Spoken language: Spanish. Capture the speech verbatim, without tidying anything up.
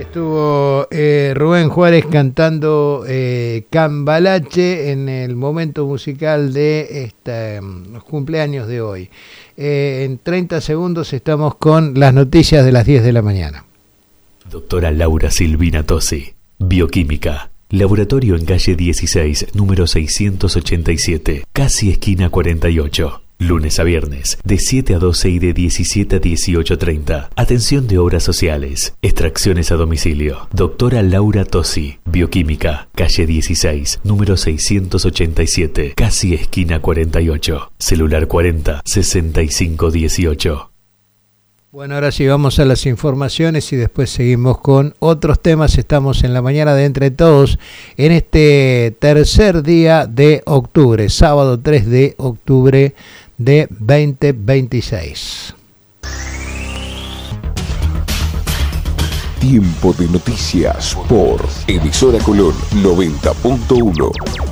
Estuvo eh, Rubén Juárez cantando eh, Cambalache en el momento musical de este, los cumpleaños de hoy. Eh, en treinta segundos estamos con las noticias de las diez de la mañana. Doctora Laura Silvina Tosi, Bioquímica. Laboratorio en calle dieciséis, número seiscientos ochenta y siete, casi esquina cuarenta y ocho. Lunes a viernes, de siete a doce y de diecisiete a dieciocho treinta. Atención de obras sociales. Extracciones a domicilio. Doctora Laura Tosi, Bioquímica. Calle dieciséis, número seiscientos ochenta y siete, casi esquina cuarenta y ocho. Celular cuarenta, sesenta y cinco dieciocho. Bueno, ahora sí vamos a las informaciones y después seguimos con otros temas. Estamos en la mañana de Entre Todos en este tercer día de octubre, sábado tres de octubre de veinte veintiséis. Tiempo de noticias por Emisora Colón noventa punto uno.